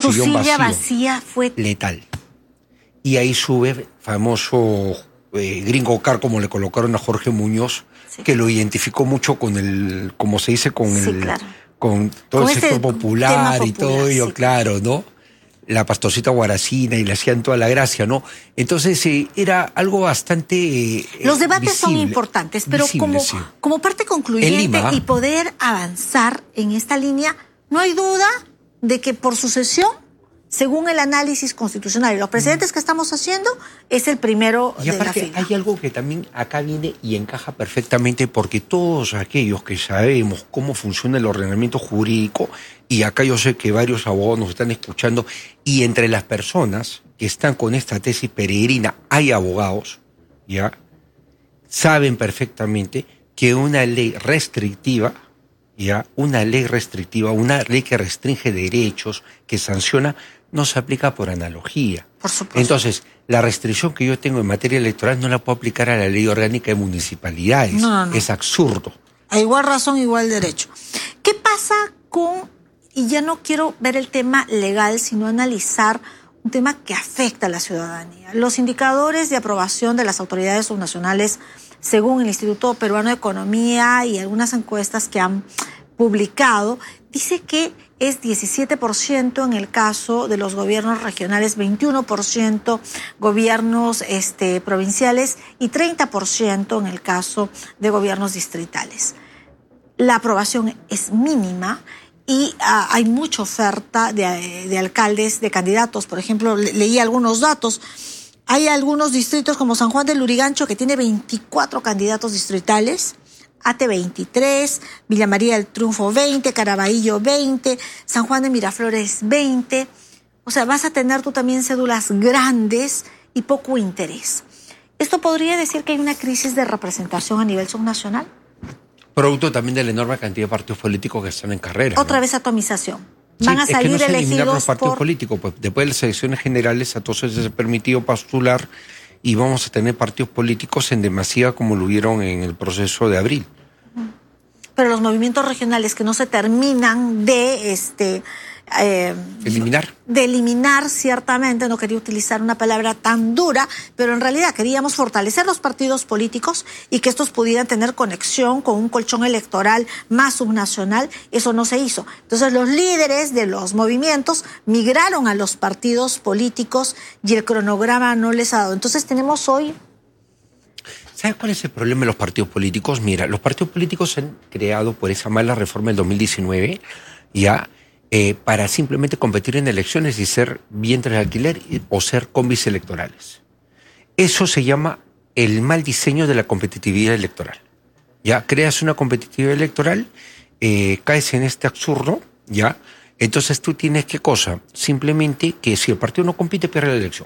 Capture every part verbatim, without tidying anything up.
Su sillón silla vacío. vacía fue Letal. Y ahí sube famoso eh, gringo car, como le colocaron a Jorge Muñoz, Sí. que lo identificó mucho con el, como se dice, con Sí, el, claro. con todo Con el sector este popular tema y popular, todo ello, sí. claro, ¿no? La pastorcita guaracina y le hacían toda la gracia, ¿no? Entonces eh, era algo bastante eh, Los debates son visible, importantes, pero visible, como, sí. como parte concluyente En Lima, y poder avanzar en esta línea, no hay duda de que por sucesión, según el análisis constitucional y los precedentes que estamos haciendo, es el primero Y de la aparte fila. hay algo que también acá viene y encaja perfectamente, porque todos aquellos que sabemos cómo funciona el ordenamiento jurídico, y acá yo sé que varios abogados nos están escuchando, y entre las personas que están con esta tesis peregrina hay abogados, ¿ya? Saben perfectamente que una ley restrictiva, ¿ya? Una ley restrictiva, una ley que restringe derechos, que sanciona, no se aplica por analogía. Por supuesto. Entonces, la restricción que yo tengo en materia electoral no la puedo aplicar a la ley orgánica de municipalidades. No, no, no. Es absurdo. A igual razón, igual derecho. ¿Qué pasa con, y ya no quiero ver el tema legal, sino analizar un tema que afecta a la ciudadanía? Los indicadores de aprobación de las autoridades subnacionales, según el Instituto Peruano de Economía y algunas encuestas que han publicado, dice que es diecisiete por ciento en el caso de los gobiernos regionales, veintiuno por ciento gobiernos este, provinciales y treinta por ciento en el caso de gobiernos distritales. La aprobación es mínima y uh, hay mucha oferta de, de alcaldes, de candidatos. Por ejemplo, le, leí algunos datos. Hay algunos distritos como San Juan del Lurigancho que tiene veinticuatro candidatos distritales, Ate veintitrés, Villa María del Triunfo veinte, Caraballo veinte, San Juan de Miraflores veinte. O sea, vas a tener tú también cédulas grandes y poco interés. ¿Esto podría decir que hay una crisis de representación a nivel subnacional? Producto también de la enorme cantidad de partidos políticos que están en carrera. Otra ¿no? vez atomización. Sí, Van a es salir que no se elegidos eliminaron los partidos por... políticos, pues después de las elecciones generales a todos se les ha permitido postular y vamos a tener partidos políticos en demasía como lo hubieron en el proceso de abril. Pero los movimientos regionales que no se terminan de este eh, eliminar. De eliminar, ciertamente, no quería utilizar una palabra tan dura, pero en realidad queríamos fortalecer los partidos políticos y que estos pudieran tener conexión con un colchón electoral más subnacional. Eso no se hizo. Entonces los líderes de los movimientos migraron a los partidos políticos y el cronograma no les ha dado. Entonces tenemos hoy... ¿Sabes cuál es el problema de los partidos políticos? Mira, los partidos políticos se han creado por esa mala reforma del dos mil diecinueve, ya, eh, para simplemente competir en elecciones y ser vientres de alquiler o ser combis electorales. Eso se llama el mal diseño de la competitividad electoral. Ya, creas una competitividad electoral, eh, caes en este absurdo, ya, entonces tú tienes qué cosa, simplemente que si el partido no compite, pierde la elección.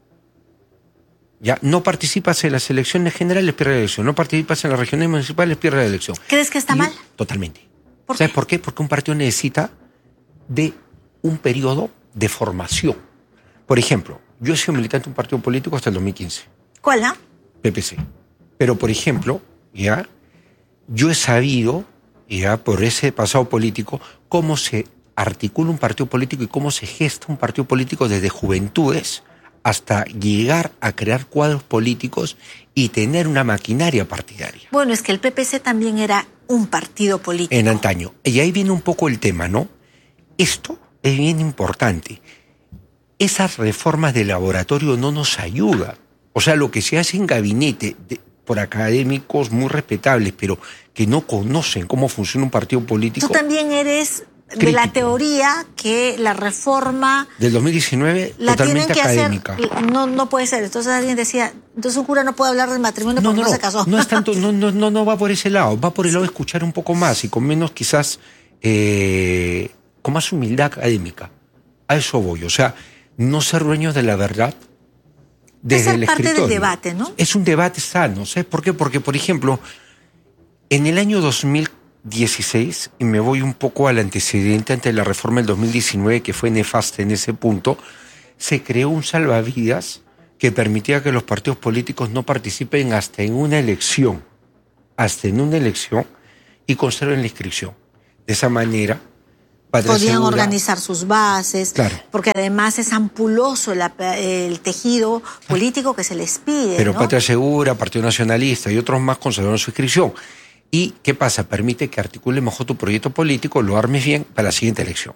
Ya, no participas en las elecciones generales, pierde la elección. No participas en las regiones municipales, pierde la elección. ¿Crees que está y, mal? Totalmente. ¿Por ¿Sabes qué? por qué? Porque un partido necesita de un periodo de formación. Por ejemplo, yo he sido militante de un partido político hasta el dos mil quince. ¿Cuál, ah? P P C. Pero, por ejemplo, ya, yo he sabido, ya, por ese pasado político, cómo se articula un partido político y cómo se gesta un partido político desde juventudes hasta llegar a crear cuadros políticos y tener una maquinaria partidaria. Bueno, es que el P P C también era un partido político. En antaño. Y ahí viene un poco el tema, ¿no? Esto es bien importante. Esas reformas de laboratorio no nos ayudan. O sea, lo que se hace en gabinete de, por académicos muy respetables, pero que no conocen cómo funciona un partido político. Tú también eres... Crítico. De la teoría que la reforma... Del dos mil diecinueve, la totalmente tienen que académica. Hacer, no, no puede ser. Entonces alguien decía, entonces un cura no puede hablar del matrimonio No, porque no, no, no se casó. No es tanto, no, no, no, no va por ese lado, va por el lado de escuchar un poco más y con menos quizás, eh, con más humildad académica. A eso voy. O sea, no ser dueños de la verdad desde Esa el es parte escritorio. del debate, ¿no? Es un debate sano. ¿Sabes por qué? Porque, por ejemplo, en el año dos mil dieciséis, y me voy un poco al antecedente ante la reforma del dos mil diecinueve, que fue nefasta en ese punto, se creó un salvavidas que permitía que los partidos políticos no participen hasta en una elección, hasta en una elección, y conserven la inscripción. De esa manera, Patria podían Segura. organizar sus bases, Claro. porque además es ampuloso la- el tejido político que se les pide. Pero ¿no? Patria Segura, Partido Nacionalista y otros más conservaron su inscripción. ¿Y qué pasa? Permite que articule mejor tu proyecto político, lo armes bien para la siguiente elección.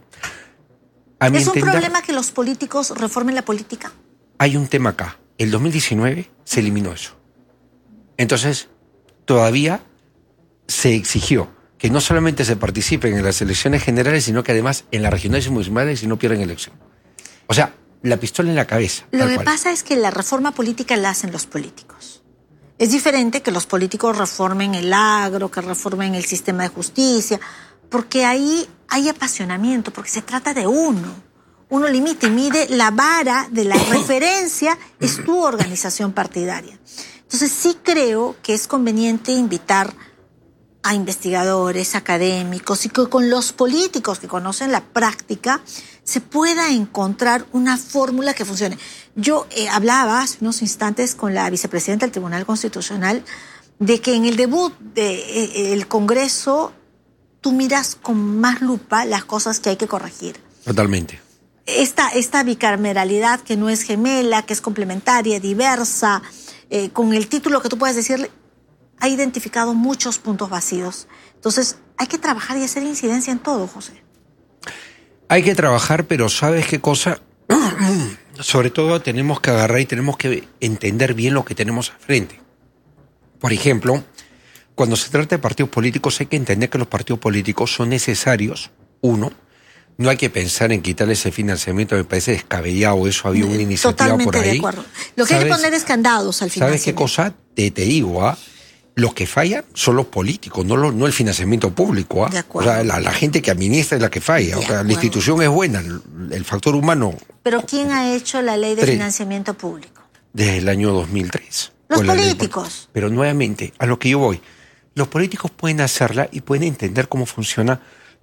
A mi ¿Es un entender, problema que los políticos reformen la política? hay un tema acá. El dos mil diecinueve se eliminó eso. Entonces, todavía se exigió que no solamente se participen en las elecciones generales, sino que además en las regionales y municipales y no pierdan elección. O sea, la pistola en la cabeza. Lo tal que cual. pasa es que la reforma política la hacen los políticos. Es diferente que los políticos reformen el agro, que reformen el sistema de justicia, porque ahí hay apasionamiento, porque se trata de uno. Uno limita y mide la vara de la referencia, es tu organización partidaria. Entonces sí creo que es conveniente invitar a investigadores, académicos y que con los políticos que conocen la práctica se pueda encontrar una fórmula que funcione. Yo eh, hablaba hace unos instantes con la vicepresidenta del Tribunal Constitucional de que en el debut del Congreso tú miras con más lupa las cosas que hay que corregir. Totalmente. Esta, esta bicameralidad que no es gemela, que es complementaria, diversa, eh, con el título que tú puedes decirle, ha identificado muchos puntos vacíos. Entonces, hay que trabajar y hacer incidencia en todo, José. Hay que trabajar, pero ¿sabes qué cosa? Sobre todo tenemos que agarrar y tenemos que entender bien lo que tenemos al frente. Por ejemplo, cuando se trata de partidos políticos hay que entender que los partidos políticos son necesarios, uno. No hay que pensar en quitarle ese financiamiento, me parece descabellado, eso había una iniciativa Totalmente por ahí. de acuerdo. Lo que hay que poner es candados al financiamiento. ¿Sabes qué cosa? Te, te digo, ¿ah? Los que fallan son los políticos, no, lo, no el financiamiento público. ¿ah? De acuerdo. O sea, la, la gente que administra es la que falla. De O sea, la acuerdo. institución es buena, el, el factor humano Pero ¿quién ha hecho la ley de Tres. financiamiento público? desde el año dos mil tres. Los con la ley de- políticos. Pero nuevamente, a lo que yo voy, los políticos pueden hacerla y pueden entender cómo funciona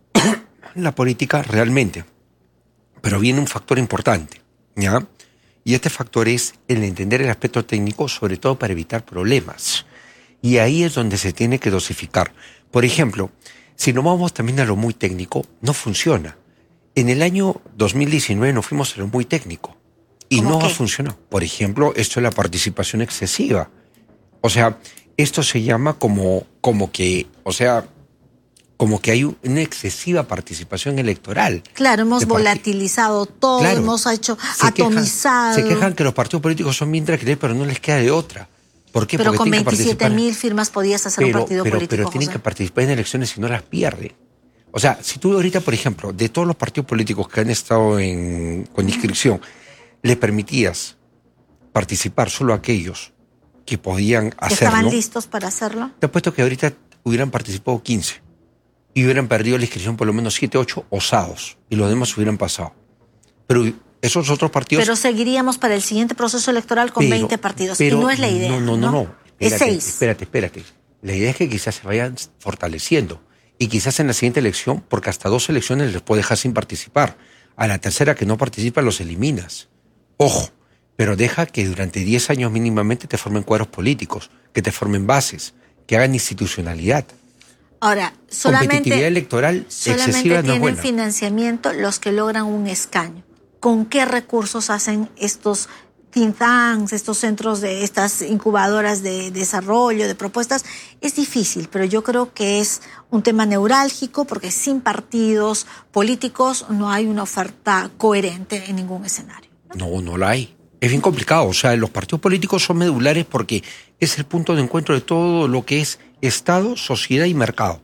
la política realmente. Pero viene un factor importante, ¿ya? Y este factor es el entender el aspecto técnico, sobre todo para evitar problemas. Y ahí es donde se tiene que dosificar. Por ejemplo, si nos vamos también a lo muy técnico, no funciona. En el año dos mil diecinueve nos fuimos a lo muy técnico y ¿Cómo no qué? ha funcionado. Por ejemplo, esto es la participación excesiva. O sea, esto se llama como, como que, o sea, como que hay un- una excesiva participación electoral. Claro, hemos de parti- volatilizado todo, Claro. hemos hecho Se quejan- atomizado. se quejan que los partidos políticos son bien tranquilos, pero no les queda de otra. ¿Por qué? Pero Porque con tienen que veintisiete participar. mil firmas podías hacer pero, un partido pero, político, pero tienen José. que participar en elecciones y no las pierden. O sea, si tú ahorita, por ejemplo, de todos los partidos políticos que han estado en, con inscripción, le permitías participar solo a aquellos que podían ¿Que hacerlo, estaban listos para hacerlo? te apuesto que ahorita hubieran participado quince y hubieran perdido la inscripción por lo menos siete, ocho osados y los demás hubieran pasado. Pero esos otros partidos... Pero seguiríamos para el siguiente proceso electoral con Pero- veinte partidos. pero y no es la idea. No, no, no, no. Es Espérate, seis. Espérate, espérate. La idea es que quizás se vayan fortaleciendo. Y quizás en la siguiente elección, porque hasta dos elecciones les puedes dejar sin participar. A la tercera que no participa los eliminas. Ojo, pero deja que durante diez años mínimamente te formen cuadros políticos, que te formen bases, que hagan institucionalidad. Ahora, Competitividad solamente, electoral solamente excesiva no es tienen buena. financiamiento los que logran un escaño. ¿Con qué recursos hacen estos think tanks, estos centros de estas incubadoras de desarrollo, de propuestas? Es difícil, pero yo creo que es un tema neurálgico porque sin partidos políticos no hay una oferta coherente en ningún escenario. No, no la hay. Es bien complicado. O sea, los partidos políticos son medulares porque es el punto de encuentro de todo lo que es Estado, sociedad y mercado.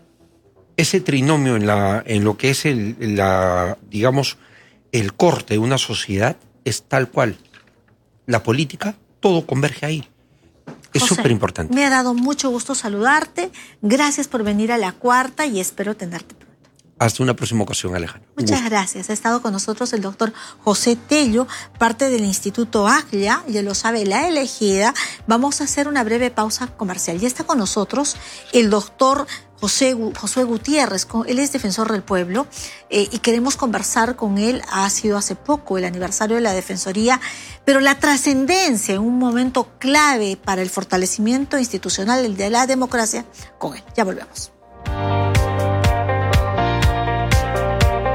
Ese trinomio en, la, en lo que es el, la, digamos, el corte de una sociedad es tal cual. La política, todo converge ahí. Es José, súper importante. Me ha dado mucho gusto saludarte. Gracias por venir a la cuarta y espero tenerte pronto. Hasta una próxima ocasión, Alejandro. Un Muchas gusto. gracias. Ha estado con nosotros el doctor José Tello, parte del Instituto Aglia, ya lo sabe, La Elegida. Vamos a hacer una breve pausa comercial. Ya está con nosotros el doctor José, Josué Gutiérrez, con- él es defensor del pueblo eh, y queremos conversar con él. Ha sido hace poco el aniversario de la Defensoría, pero la trascendencia en un momento clave para el fortalecimiento institucional de la democracia con él. Ya volvemos.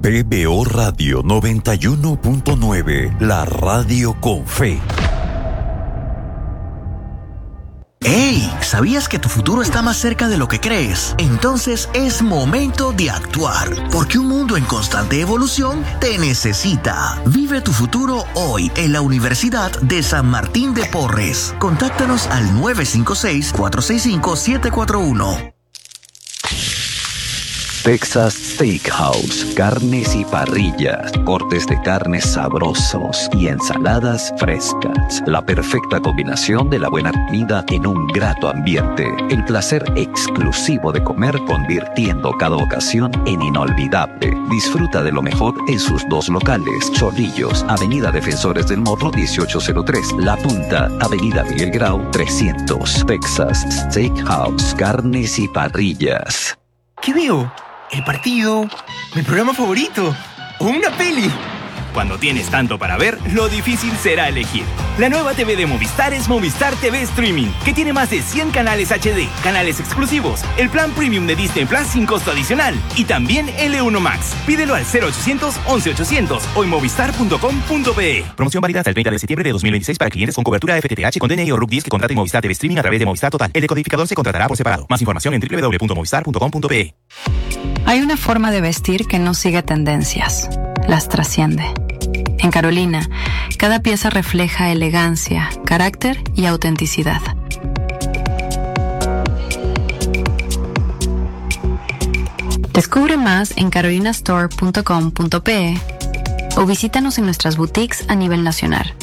P B O Radio noventa y uno punto nueve, la radio con fe. ¡Hey! ¿Sabías que tu futuro está más cerca de lo que crees? Entonces es momento de actuar, porque un mundo en constante evolución te necesita. Vive tu futuro hoy en la Universidad de San Martín de Porres. Contáctanos al nueve cinco seis, cuatro seis cinco, siete cuatro uno. Texas Steakhouse, carnes y parrillas, cortes de carnes sabrosos y ensaladas frescas. La perfecta combinación de la buena comida en un grato ambiente. El placer exclusivo de comer, convirtiendo cada ocasión en inolvidable. Disfruta de lo mejor en sus dos locales: Chorrillos, Avenida Defensores del Morro dieciocho cero tres, La Punta, Avenida Miguel Grau trescientos. Texas Steakhouse, carnes y parrillas. ¿Qué veo? ¿El partido? ¿Mi programa favorito? ¿O una peli? Cuando tienes tanto para ver, lo difícil será elegir. La nueva T V de Movistar es Movistar T V Streaming, que tiene más de cien canales H D, canales exclusivos, el plan premium de Disney Plus sin costo adicional y también L uno Max. Pídelo al cero ochocientos, once ochocientos o en movistar punto com punto pe. Promoción válida hasta el treinta de septiembre de dos mil veintiséis para clientes con cobertura F T T H con D N I o R U C diez que contraten Movistar T V Streaming a través de Movistar Total. El decodificador se contratará por separado. Más información en doble u doble u doble u punto movistar punto com punto pe. Hay una forma de vestir que no sigue tendencias, las trasciende. En Carolina, cada pieza refleja elegancia, carácter y autenticidad. Descubre más en carolina store punto com punto pe o visítanos en nuestras boutiques a nivel nacional.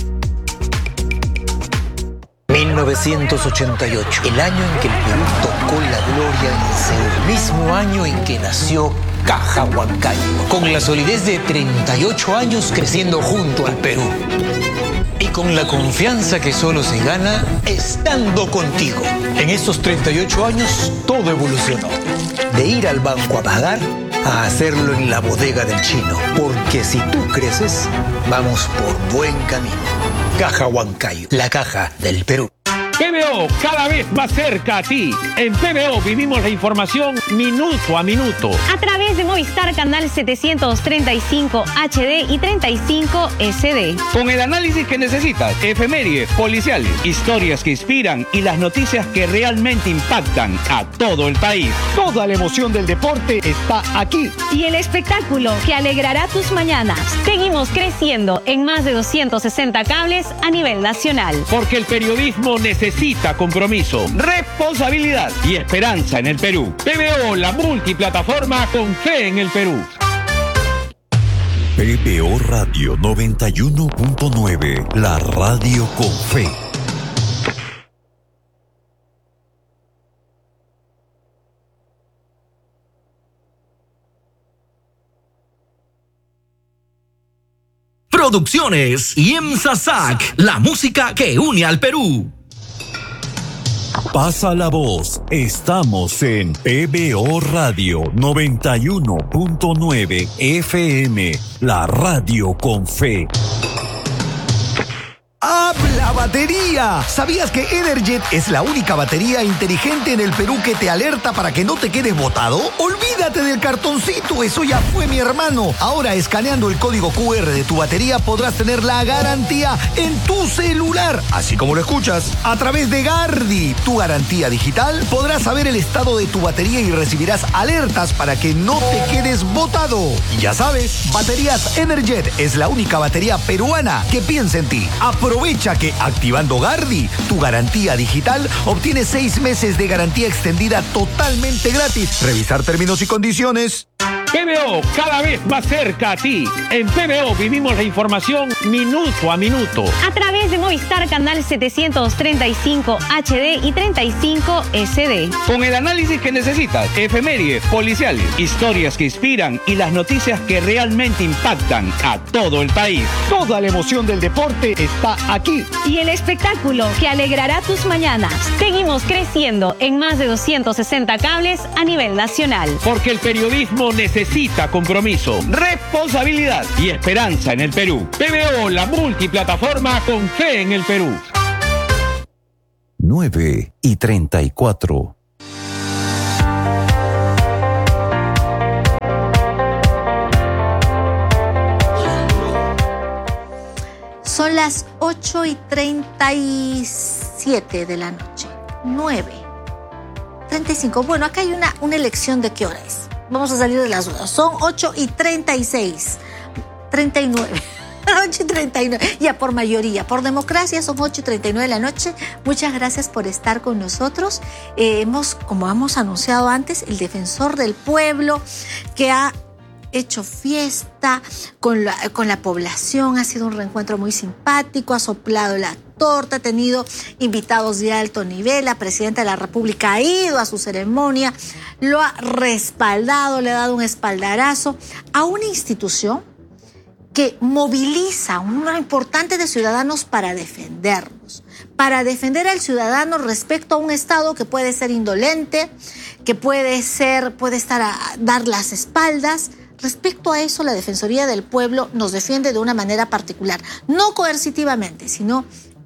mil novecientos ochenta y ocho, el año en que el Perú tocó la gloria en Seúl, mismo año en que nació Caja Huancayo, con la solidez de treinta y ocho años creciendo junto al Perú. Y con la confianza que solo se gana estando contigo. En estos treinta y ocho años todo evolucionó. De ir al banco a pagar a hacerlo en la bodega del chino. Porque si tú creces, vamos por buen camino. Caja Huancayo, la caja del Perú. P B O, cada vez más cerca a ti. En P B O vivimos la información minuto a minuto. A través de Movistar Canal setecientos treinta y cinco H D y treinta y cinco S D. Con el análisis que necesitas, efemérides, policiales, historias que inspiran y las noticias que realmente impactan a todo el país. Toda la emoción del deporte está aquí. Y el espectáculo que alegrará tus mañanas. Seguimos creciendo en más de doscientos sesenta cables a nivel nacional. Porque el periodismo necesita Necesita compromiso, responsabilidad y esperanza en el Perú. P B O, la multiplataforma con fe en el Perú. P B O Radio noventa y uno punto nueve, la radio con fe. Producciones y IMSASAC, la música que une al Perú. Pasa la voz, estamos en P B O Radio noventa y uno punto nueve F M, la radio con fe. ¡Habla batería! ¿Sabías que Energet es la única batería inteligente en el Perú que te alerta para que no te quedes botado? Olvídate del cartoncito, eso ya fue, mi hermano. Ahora, escaneando el código cu erre de tu batería podrás tener la garantía en tu celular, así como lo escuchas. A través de Gardi, tu garantía digital, podrás saber el estado de tu batería y recibirás alertas para que no te quedes botado. Y ya sabes, Baterías Energet es la única batería peruana que piensa en ti. Aprovecha que activando Gardi, tu garantía digital, obtienes seis meses de garantía extendida totalmente gratis. Revisar términos y condiciones. P B O, cada vez más cerca a ti. En P B O vivimos la información minuto a minuto. A través de Movistar Canal setecientos treinta y cinco H D y treinta y cinco S D. Con el análisis que necesitas, efemérides, policiales, historias que inspiran y las noticias que realmente impactan a todo el país. Toda la emoción del deporte está aquí. Y el espectáculo que alegrará tus mañanas. Seguimos creciendo en más de doscientos sesenta cables a nivel nacional. Porque el periodismo necesita Necesita compromiso, responsabilidad y esperanza en el Perú. P B O, la multiplataforma con fe en el Perú. nueve y treinta y cuatro. las ocho y treinta y siete de la noche. nueve. treinta y cinco. Bueno, acá hay una, una elección de qué hora es. Vamos a salir de las dudas. Son ocho y treinta y seis. treinta y nueve. ocho y treinta y nueve. Ya por mayoría. Por democracia son ocho y treinta y nueve de la noche. Muchas gracias por estar con nosotros. Eh, hemos, como hemos anunciado antes, el defensor del pueblo que ha hecho fiesta con la, con la población, ha sido un reencuentro muy simpático, ha soplado la torta, ha tenido invitados de alto nivel, la presidenta de la República ha ido a su ceremonia, lo ha respaldado, le ha dado un espaldarazo a una institución que moviliza un número importante de ciudadanos para defendernos, para defender al ciudadano respecto a un Estado que puede ser indolente, que puede ser, puede estar a dar las espaldas. Respecto a eso, la Defensoría del Pueblo nos defiende de una manera particular, no coercitivamente, sino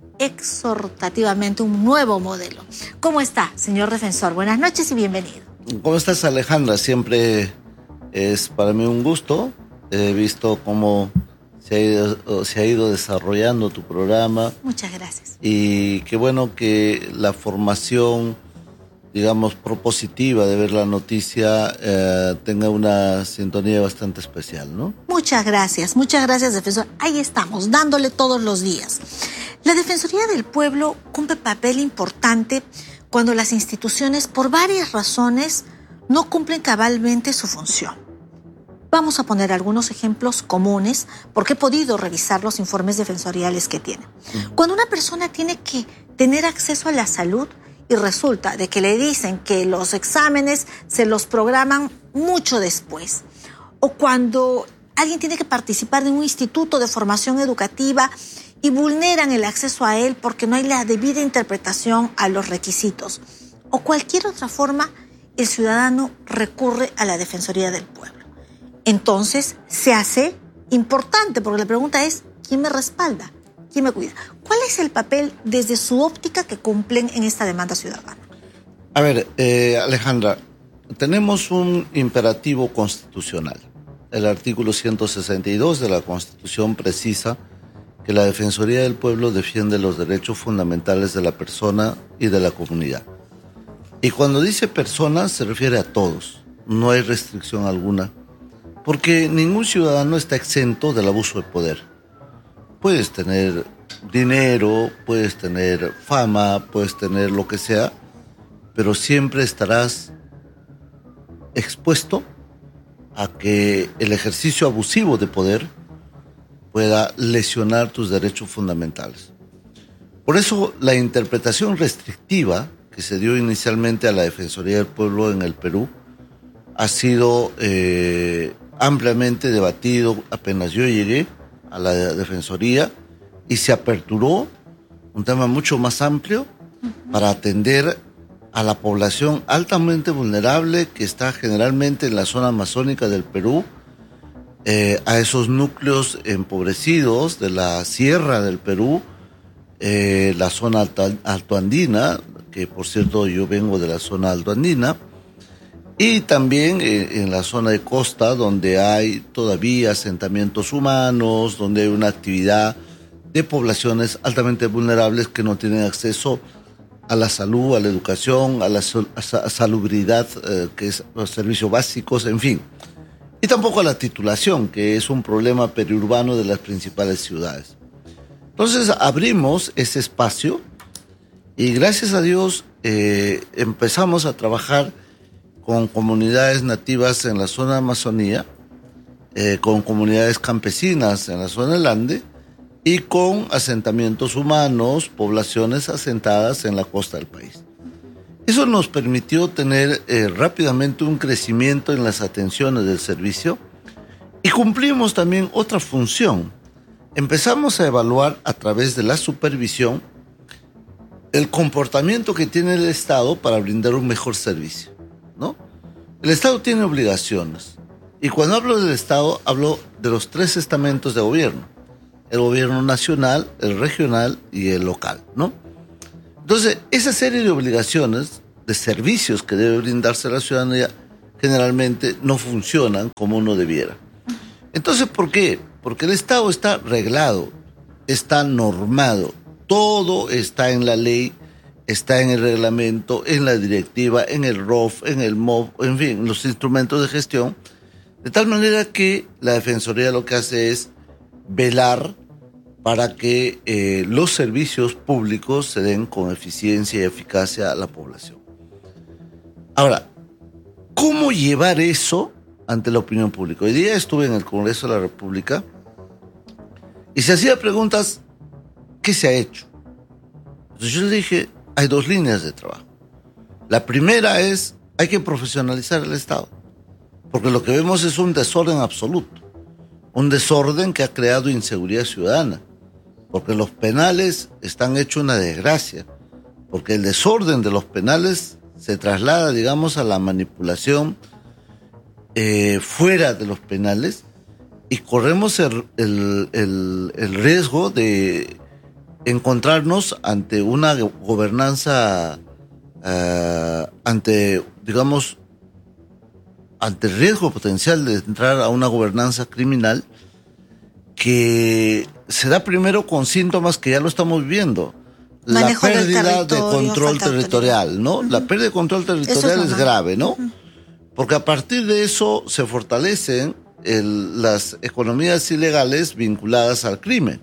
exhortativamente, un nuevo modelo. ¿Cómo está, señor defensor? Buenas noches y bienvenido. ¿Cómo estás, Alejandra? Siempre es para mí un gusto. He visto cómo se ha ido, se ha ido desarrollando tu programa. Muchas gracias. Y qué bueno que la formación, digamos, propositiva de ver la noticia eh, tenga una sintonía bastante especial, ¿no? Muchas gracias, muchas gracias, defensor. Ahí estamos, dándole todos los días. La Defensoría del Pueblo cumple papel importante cuando las instituciones, por varias razones, no cumplen cabalmente su función. Vamos a poner algunos ejemplos comunes porque he podido revisar los informes defensoriales que tienen. Cuando una persona tiene que tener acceso a la salud y resulta de que le dicen que los exámenes se los programan mucho después, o cuando alguien tiene que participar de un instituto de formación educativa y vulneran el acceso a él porque no hay la debida interpretación a los requisitos, o cualquier otra forma, el ciudadano recurre a la Defensoría del Pueblo. Entonces se hace importante, porque la pregunta es, ¿quién me respalda? ¿Quién me cuida? ¿Cuál es el papel desde su óptica que cumplen en esta demanda ciudadana? A ver, eh, Alejandra, tenemos un imperativo constitucional. El artículo ciento sesenta y dos de la Constitución precisa que la Defensoría del Pueblo defiende los derechos fundamentales de la persona y de la comunidad. Y cuando dice persona se refiere a todos, no hay restricción alguna. Porque ningún ciudadano está exento del abuso de poder. Puedes tener dinero, puedes tener fama, puedes tener lo que sea, pero siempre estarás expuesto a que el ejercicio abusivo de poder pueda lesionar tus derechos fundamentales. Por eso la interpretación restrictiva que se dio inicialmente a la Defensoría del Pueblo en el Perú ha sido eh, ampliamente debatido apenas yo llegué a la Defensoría y se aperturó un tema mucho más amplio para atender a la población altamente vulnerable que está generalmente en la zona amazónica del Perú, eh, a esos núcleos empobrecidos de la sierra del Perú, eh, la zona alto, altoandina, que por cierto yo vengo de la zona altoandina, y también eh, en la zona de costa, donde hay todavía asentamientos humanos, donde hay una actividad de poblaciones altamente vulnerables que no tienen acceso a la salud, a la educación, a la sol, a salubridad, eh, que es los servicios básicos, en fin. Y tampoco a la titulación, que es un problema periurbano de las principales ciudades. Entonces abrimos ese espacio y gracias a Dios eh, empezamos a trabajar con comunidades nativas en la zona de Amazonía, eh, con comunidades campesinas en la zona del Ande y con asentamientos humanos, poblaciones asentadas en la costa del país. Eso nos permitió tener eh, rápidamente un crecimiento en las atenciones del servicio y cumplimos también otra función. Empezamos a evaluar a través de la supervisión el comportamiento que tiene el Estado para brindar un mejor servicio, ¿no? El Estado tiene obligaciones y cuando hablo del Estado hablo de los tres estamentos de gobierno: el gobierno nacional, el regional y el local, ¿no? Entonces, esa serie de obligaciones, de servicios que debe brindarse a la ciudadanía, generalmente no funcionan como uno debiera. Entonces, ¿por qué? Porque el Estado está reglado está normado. Todo está en la ley, está en el reglamento, en la directiva, en el R O F, en el M O B, en fin, los instrumentos de gestión. De tal manera que la Defensoría lo que hace es velar para que eh, los servicios públicos se den con eficiencia y eficacia a la población. Ahora, ¿cómo llevar eso ante la opinión pública? Hoy día estuve en el Congreso de la República y se hacía preguntas, ¿qué se ha hecho? Entonces yo le dije, hay dos líneas de trabajo. La primera es, hay que profesionalizar el Estado, porque lo que vemos es un desorden absoluto, un desorden que ha creado inseguridad ciudadana, porque los penales están hechos una desgracia, porque el desorden de los penales se traslada, digamos, a la manipulación eh, fuera de los penales y corremos el, el, el, el riesgo de encontrarnos ante una gobernanza, uh, ante, digamos, ante el riesgo potencial de entrar a una gobernanza criminal que se da primero con síntomas que ya lo estamos viendo. Manejo la pérdida de control territorial, ¿no? Uh-huh. La pérdida de control territorial es, es grave, ¿no? Uh-huh. Porque a partir de eso se fortalecen el, las economías ilegales vinculadas al crimen.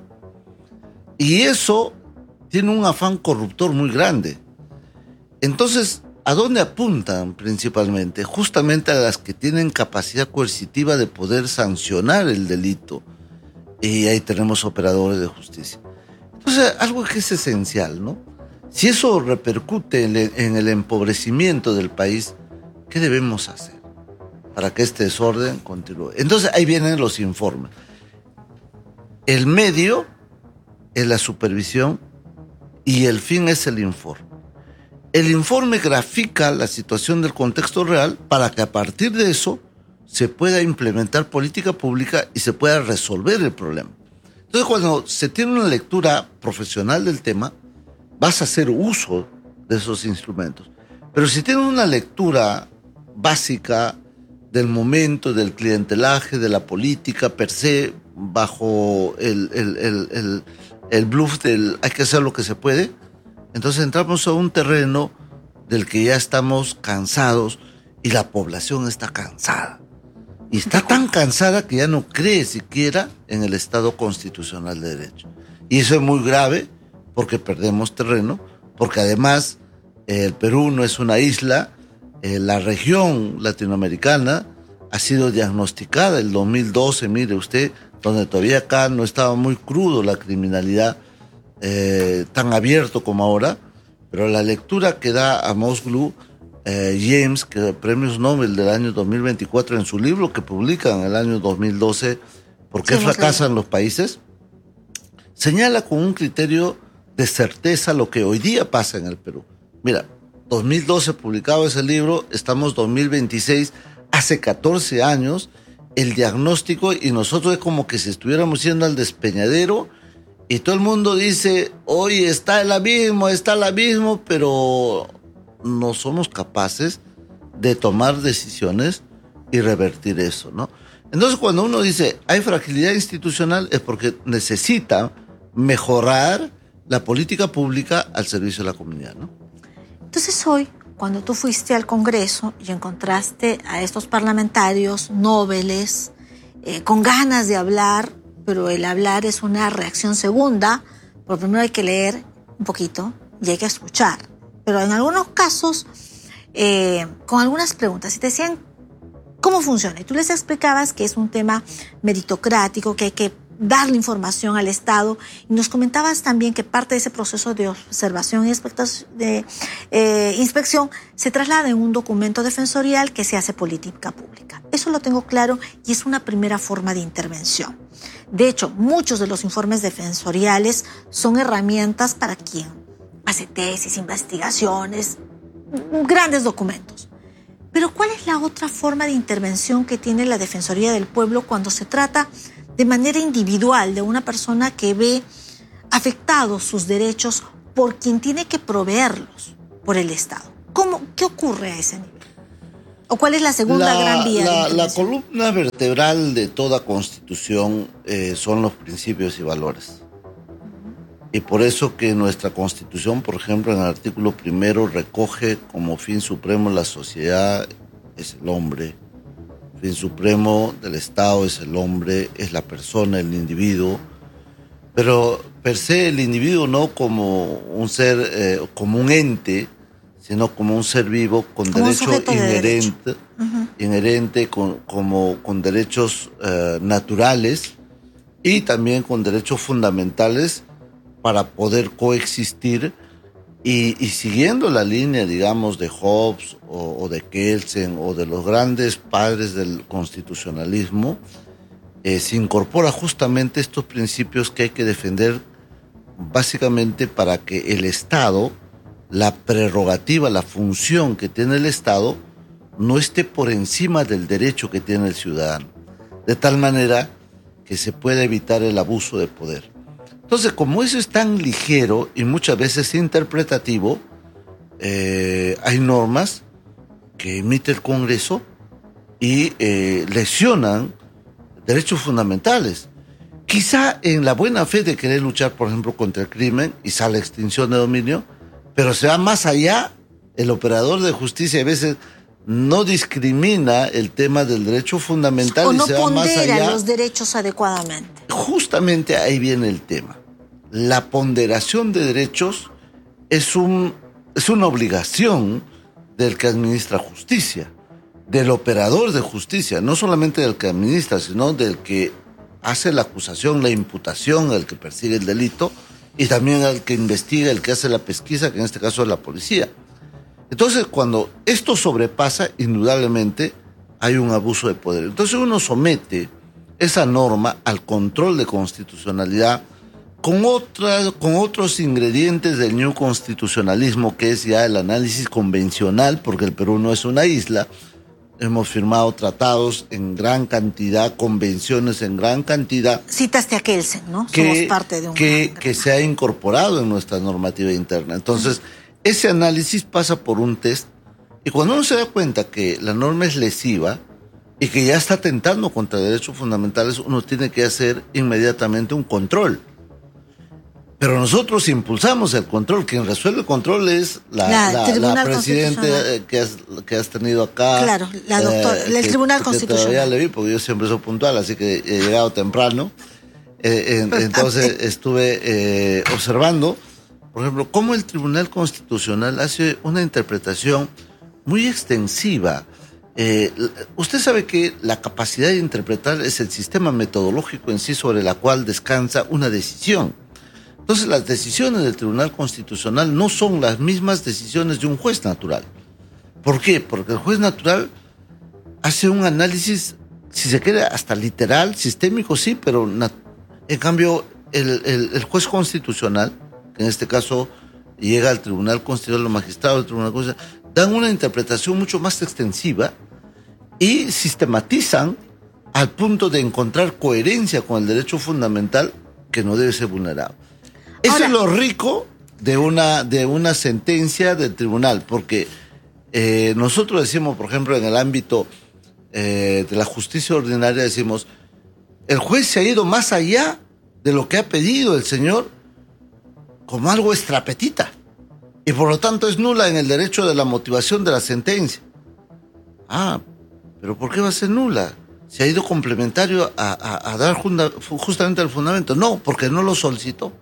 Y eso tiene un afán corruptor muy grande. Entonces, ¿a dónde apuntan principalmente? Justamente a las que tienen capacidad coercitiva de poder sancionar el delito. Y ahí tenemos operadores de justicia. Entonces, algo que es esencial, ¿no? Si eso repercute en, en el empobrecimiento del país, ¿qué debemos hacer para que este desorden continúe? Entonces, ahí vienen los informes. El medio es la supervisión y el fin es el informe. El informe grafica la situación del contexto real para que a partir de eso se pueda implementar política pública y se pueda resolver el problema. Entonces, cuando se tiene una lectura profesional del tema, vas a hacer uso de esos instrumentos. Pero si tienes una lectura básica del momento, del clientelaje, de la política per se, bajo el, el, el, el, el bluff del hay que hacer lo que se puede, entonces entramos a un terreno del que ya estamos cansados y la población está cansada. Y está tan cansada que ya no cree siquiera en el Estado constitucional de derecho. Y eso es muy grave porque perdemos terreno, porque además eh, el Perú no es una isla, eh, la región latinoamericana ha sido diagnosticada el dos mil doce, mire usted, donde todavía acá no estaba muy crudo la criminalidad eh, tan abierto como ahora, pero la lectura que da Amos Glue, Eh, James, que premios Nobel del año dos mil veinticuatro en su libro que publica en el año dos mil doce, ¿por qué sí, fracasan los países?, señala con un criterio de certeza lo que hoy día pasa en el Perú. Mira, dos mil doce publicado ese libro, estamos dos mil veintiséis, hace catorce años, el diagnóstico, y nosotros es como que si estuviéramos yendo al despeñadero y todo el mundo dice, hoy está el abismo, está el abismo, pero no somos capaces de tomar decisiones y revertir eso, ¿no? Entonces, cuando uno dice hay fragilidad institucional es porque necesita mejorar la política pública al servicio de la comunidad, ¿no? Entonces hoy, cuando tú fuiste al Congreso y encontraste a estos parlamentarios nobles, eh, con ganas de hablar, pero el hablar es una reacción segunda, porque primero hay que leer un poquito y hay que escuchar. Pero en algunos casos, eh, con algunas preguntas, y te decían cómo funciona. Y tú les explicabas que es un tema meritocrático, que hay que darle información al Estado. Y nos comentabas también que parte de ese proceso de observación y de eh, inspección se traslada en un documento defensorial que se hace política pública. Eso lo tengo claro y es una primera forma de intervención. De hecho, muchos de los informes defensoriales son herramientas para quien hace tesis, investigaciones, grandes documentos. Pero ¿cuál es la otra forma de intervención que tiene la Defensoría del Pueblo cuando se trata de manera individual de una persona que ve afectados sus derechos por quien tiene que proveerlos por el Estado? ¿Cómo, ¿Qué ocurre a ese nivel? ¿O cuál es la segunda la, gran vía? La, de la columna vertebral de toda constitución eh, son los principios y valores. Y por eso que nuestra Constitución, por ejemplo, en el artículo primero recoge como fin supremo la sociedad es el hombre, el fin supremo del Estado es el hombre, es la persona, el individuo, pero per se el individuo no como un ser, eh, como un ente, sino como un ser vivo con como derecho inherente, de uh-huh. inherente con, como, con derechos eh, naturales y también con derechos fundamentales para poder coexistir y, y siguiendo la línea, digamos, de Hobbes o, o de Kelsen o de los grandes padres del constitucionalismo, eh, se incorpora justamente estos principios que hay que defender básicamente para que el Estado, la prerrogativa, la función que tiene el Estado, no esté por encima del derecho que tiene el ciudadano, de tal manera que se pueda evitar el abuso de poder. Entonces, como eso es tan ligero y muchas veces interpretativo, eh, hay normas que emite el Congreso y eh, lesionan derechos fundamentales. Quizá en la buena fe de querer luchar, por ejemplo, contra el crimen y sale extinción de dominio, pero se va más allá. El operador de justicia a veces no discrimina el tema del derecho fundamental o y no se va más allá. pondera los derechos adecuadamente. Justamente ahí viene el tema. La ponderación de derechos es, un, es una obligación del que administra justicia, del operador de justicia, no solamente del que administra, sino del que hace la acusación, la imputación, el que persigue el delito, y también el que investiga, el que hace la pesquisa, que en este caso es la policía. Entonces, cuando esto sobrepasa, indudablemente hay un abuso de poder. Entonces uno somete esa norma al control de constitucionalidad con, otras, con otros ingredientes del new constitucionalismo, que es ya el análisis convencional, porque el Perú no es una isla. Hemos firmado tratados en gran cantidad, convenciones en gran cantidad. Citaste a Kelsen, ¿no? Que, Somos parte de un... Que, que se ha incorporado en nuestra normativa interna. Entonces, ese análisis pasa por un test, y cuando uno se da cuenta que la norma es lesiva y que ya está atentando contra derechos fundamentales, uno tiene que hacer inmediatamente un control. Pero nosotros impulsamos el control. Quien resuelve el control es la, la, la, la presidenta que has, que has tenido acá. Claro, la doctora, eh, el que, Tribunal que Constitucional. Todavía le vi, porque yo siempre soy puntual, así que he llegado temprano. Eh, en, entonces estuve eh, observando, por ejemplo, cómo el Tribunal Constitucional hace una interpretación muy extensiva. Eh, usted sabe que la capacidad de interpretar es el sistema metodológico en sí sobre la cual descansa una decisión. Entonces, las decisiones del Tribunal Constitucional no son las mismas decisiones de un juez natural. ¿Por qué? Porque el juez natural hace un análisis, si se quiere, hasta literal, sistémico, sí, pero nat- en cambio, el, el, el juez constitucional, que en este caso llega al Tribunal Constitucional, los magistrados del Tribunal Constitucional, dan una interpretación mucho más extensiva y sistematizan al punto de encontrar coherencia con el derecho fundamental que no debe ser vulnerado. Eso Ahora, es lo rico de una, de una sentencia del tribunal, porque eh, nosotros decimos, por ejemplo, en el ámbito eh, de la justicia ordinaria, decimos, el juez se ha ido más allá de lo que ha pedido el señor como algo extrapetita, y por lo tanto es nula en el derecho de la motivación de la sentencia. Ah, pero ¿por qué va a ser nula? Se ha ido complementario a, a, a dar junda, justamente el fundamento. No, porque no lo solicitó.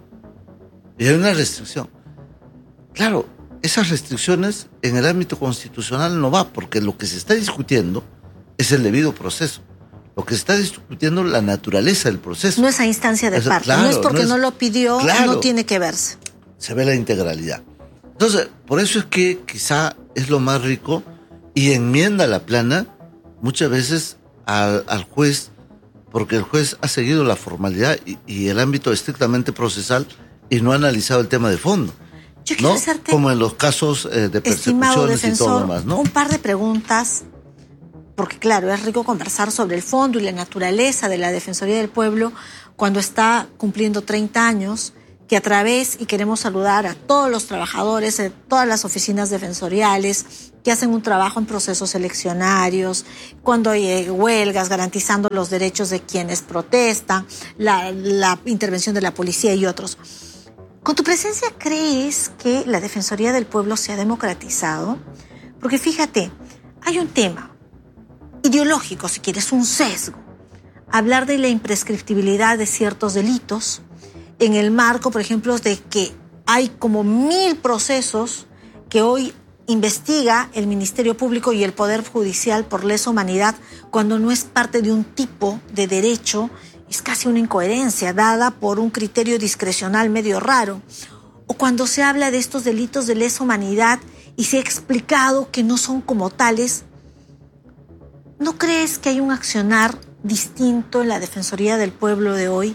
Y hay una restricción. Claro, esas restricciones en el ámbito constitucional no va, porque lo que se está discutiendo es el debido proceso. Lo que se está discutiendo es la naturaleza del proceso. No esa instancia de parte. Claro, no es porque no, es, no lo pidió, claro, no tiene que verse. Se ve la integralidad. Entonces, por eso es que quizá es lo más rico, y enmienda la plana muchas veces al, al juez, porque el juez ha seguido la formalidad y, y el ámbito estrictamente procesal y no ha analizado el tema de fondo. Yo quiero ¿no? hacerte, como en los casos eh, de persecuciones defensor, y todo lo demás, ¿no? Un par de preguntas, porque claro, es rico conversar sobre el fondo y la naturaleza de la Defensoría del Pueblo cuando está cumpliendo treinta años, que a través, y queremos saludar a todos los trabajadores de todas las oficinas defensoriales que hacen un trabajo en procesos eleccionarios, cuando hay huelgas, garantizando los derechos de quienes protestan, la, la intervención de la policía y otros. Con tu presencia, ¿crees que la Defensoría del Pueblo se ha democratizado? Porque fíjate, hay un tema ideológico, si quieres, un sesgo. Hablar de la imprescriptibilidad de ciertos delitos en el marco, por ejemplo, de que hay como mil procesos que hoy investiga el Ministerio Público y el Poder Judicial por lesa humanidad cuando no es parte de un tipo de derecho. Es casi una incoherencia dada por un criterio discrecional medio raro. O cuando se habla de estos delitos de lesa humanidad y se ha explicado que no son como tales. ¿No crees que hay un accionar distinto en la Defensoría del Pueblo de hoy?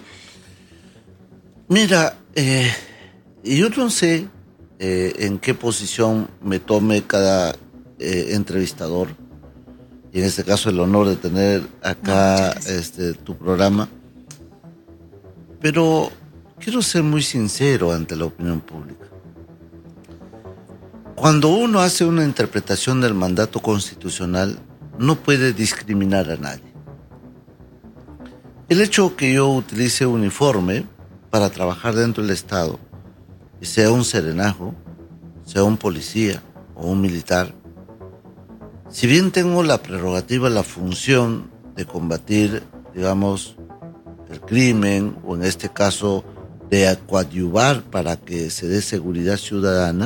Mira, eh, yo no sé eh, en qué posición me tome cada eh, entrevistador. Y en este caso el honor de tener acá no, este, tu programa. Pero quiero ser muy sincero ante la opinión pública. Cuando uno hace una interpretación del mandato constitucional, no puede discriminar a nadie. El hecho que yo utilice uniforme para trabajar dentro del Estado, y sea un serenajo, sea un policía o un militar, si bien tengo la prerrogativa, la función de combatir, digamos, el crimen, o en este caso de coadyuvar para que se dé seguridad ciudadana,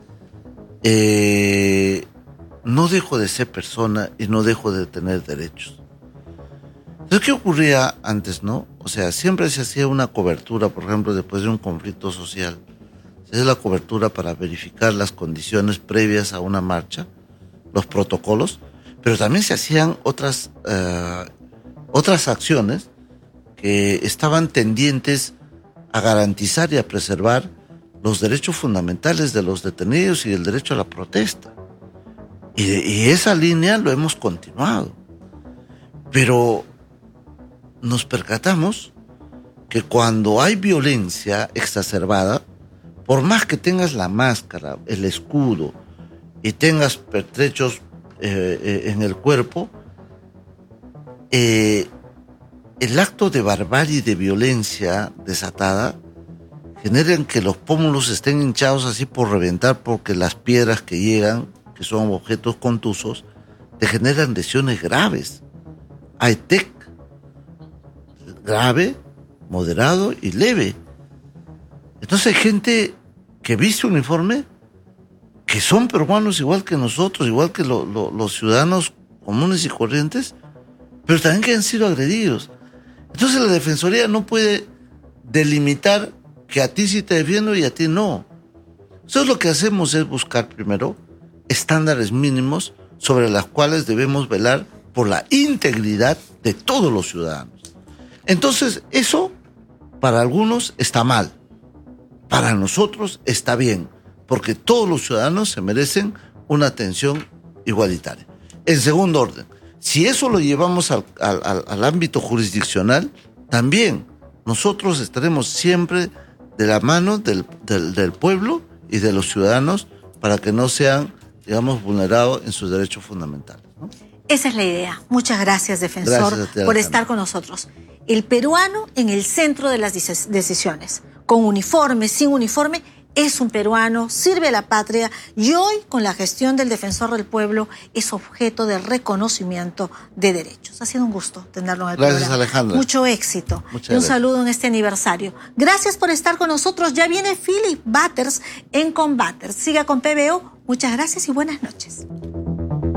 eh, no dejo de ser persona y no dejo de tener derechos. Entonces, ¿qué ocurría antes, no? O sea, siempre se hacía una cobertura, por ejemplo, después de un conflicto social. Se hace la cobertura para verificar las condiciones previas a una marcha, los protocolos, pero también se hacían otras, uh, otras acciones que estaban tendientes a garantizar y a preservar los derechos fundamentales de los detenidos y el derecho a la protesta. Y, y esa línea lo hemos continuado. Pero nos percatamos que cuando hay violencia exacerbada, por más que tengas la máscara, el escudo y tengas pertrechos eh, eh, en el cuerpo, eh, el acto de barbarie y de violencia desatada generan que los pómulos estén hinchados así por reventar, porque las piedras que llegan, que son objetos contusos, te generan lesiones graves. Hay T E C, grave, moderado y leve. Entonces hay gente que viste uniforme, que son peruanos igual que nosotros, igual que lo, lo, los ciudadanos comunes y corrientes, pero también que han sido agredidos. Entonces la Defensoría no puede delimitar que a ti sí te defiendo y a ti no. Entonces lo que hacemos es buscar primero estándares mínimos sobre los cuales debemos velar por la integridad de todos los ciudadanos. Entonces eso para algunos está mal, para nosotros está bien, porque todos los ciudadanos se merecen una atención igualitaria. En segundo orden, si eso lo llevamos al, al, al ámbito jurisdiccional, también nosotros estaremos siempre de la mano del, del, del pueblo y de los ciudadanos para que no sean, digamos, vulnerados en sus derechos fundamentales, ¿no? Esa es la idea. Muchas gracias, defensor, gracias por estar con nosotros. El peruano en el centro de las decisiones, con uniforme, sin uniforme, es un peruano, sirve a la patria y hoy, con la gestión del Defensor del Pueblo, es objeto de reconocimiento de derechos. Ha sido un gusto tenerlo en el Gracias, programa. Alejandra. Mucho éxito. Muchas y un gracias. saludo en este aniversario. Gracias por estar con nosotros. Ya viene Philip Butters en Combaters. Siga con P B O. Muchas gracias y buenas noches.